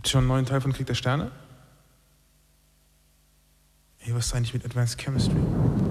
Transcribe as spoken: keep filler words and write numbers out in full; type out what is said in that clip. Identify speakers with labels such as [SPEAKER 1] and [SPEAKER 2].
[SPEAKER 1] Habt ihr schon einen neuen Teil von Krieg der Sterne? Ey, was ist eigentlich mit Advanced Chemistry?